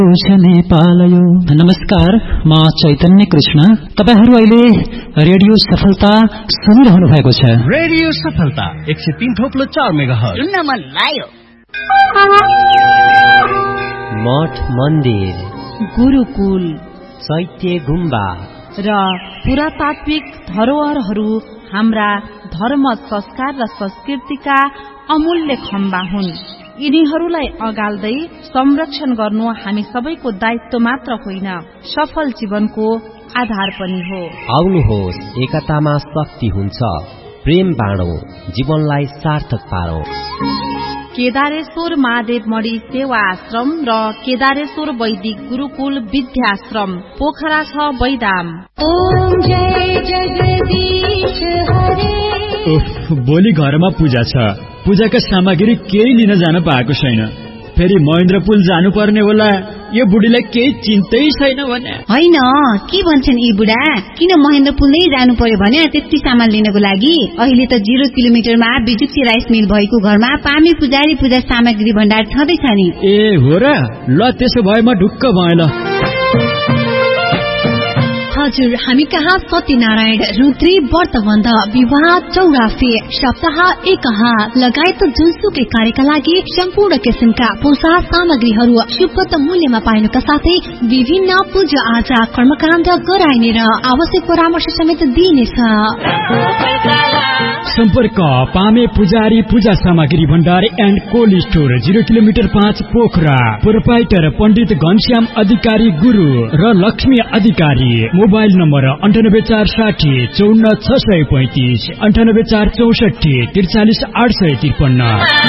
नमस्कार, म चैतन्य कृष्ण। तपाईहरु अहिले रेडियो सफलता सुनिरहनु भएको छ। रेडियो सफलता 103.4 मेगाहर्ज। सुन्न मन लाग्यो। मठ मन्दिर, गुरुकुल, चैत्य गुम्बा र पुरातात्विक धरोहरहरू हाम्रा धर्म, संस्कार र संस्कृतिका अमूल्य खम्बा हुन्। यिनीहरूलाई अगाल्दै संरक्षण गर्नु हामी सबैको दायित्व मात्र होइन, सफल जीवनको आधार पनि हो। आउनुहोस्, एकतामा शक्ति हुन्छ। प्रेम बाँडौं, जीवनलाई सार्थक पारौं। केदारेश्वर महादेव मणि सेवा आश्रम र केदारेश्वर वैदिक गुरुकुल विद्याश्रम, पोखरा 6 बैदाम। ओम जय जगदीश हरे। भोलि घरमा पूजा छ। पूजाका सामग्री केही लिन जान पाएको छैन। फेरि महेन्द्रपुल जानुपर्ने होला। यो बुढीलाई केही चिन्तै छैन भने होइन। के भन्छन् यी बुढा? किन महेन्द्रपुल नै जानु पर्यो भने त्यति सामान लिनको लागि? अहिले त 0 किलोमिटरमा बिजुक्सी राइस मिल भएको घरमा पामे पुजारी पूजा सामग्री भण्डार छँदैछ नि। ए हो र? ल त्यसो भए म ढुक्क भएँ। ल हजुर, हामी कहाँ सत्यनारायण, रुद्री, व्रतबन्ध, विवाह, चौराफी, सप्ताह एकहा लगायत जुनसुकै कार्यका लागि सम्पूर्ण किसिमका पूजा सामग्रीहरू सुपथ मूल्यमा पाइनुका साथै विभिन्न पूजा आजा कर्मकाण्ड गराइने र आवश्यक परामर्श समेत दिइनेछ। सम्पर्क पामे पुजारी पूजा सामग्री भण्डार and cold store, 0 kilometre 5 Pokhara. Proprietor पण्डित घनश्याम अधिकारी गुरु र लक्ष्मी अधिकारी। Mobile number 9846 54 635, 98 464 43 853।